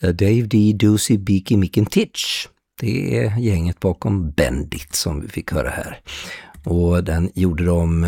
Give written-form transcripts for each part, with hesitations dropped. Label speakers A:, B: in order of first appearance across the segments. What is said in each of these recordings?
A: Dave D. Doocy Beaky Micken Titch. Det är gänget bakom Bandit som vi fick höra här. Och den gjorde de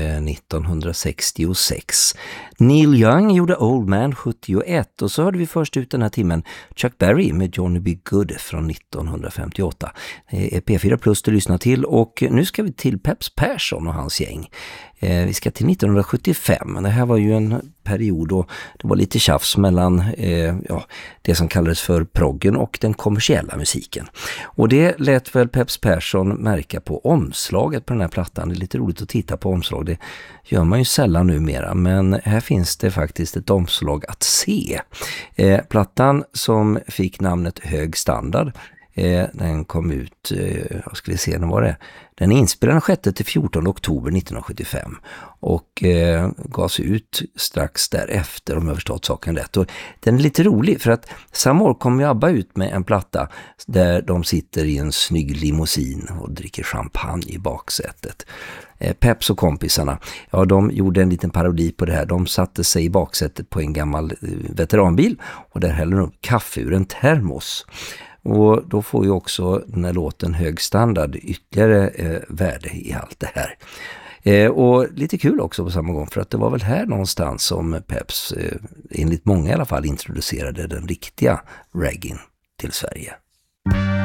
A: 1966. Neil Young gjorde Old Man 71 och så hörde vi först ut den här timmen Chuck Berry med Johnny B. Good från 1958. Det är P4 Plus du lyssnar till och nu ska vi till Peps Persson och hans gäng. Vi ska till 1975. Det här var ju en period då det var lite tjafs mellan det som kallades för proggen och den kommersiella musiken. Och det lät väl Peps Persson märka på omslaget på den här plattan. Det är lite roligt att titta på omslag. Det gör man ju sällan numera, men här finns det faktiskt ett omslag att se. Plattan som fick namnet Hög Standard, den kom ut, vad ska vi se, när var det? Den är inspelad 6-14 oktober 1975 och gavs ut strax därefter om jag förstått saken rätt. Och den är lite rolig för att samma år kom ju ABBA ut med en platta där de sitter i en snygg limousin och dricker champagne i baksätet. Peps och kompisarna, ja, de gjorde en liten parodi på det här. De satte sig i baksätet på en gammal veteranbil och där hällde de upp kaffe ur en termos. Och då får ju också den här låten Hög Standard ytterligare värde i allt det här. Och lite kul också på samma gång för att det var väl här någonstans som Peps, enligt många i alla fall, introducerade den riktiga reggaen till Sverige.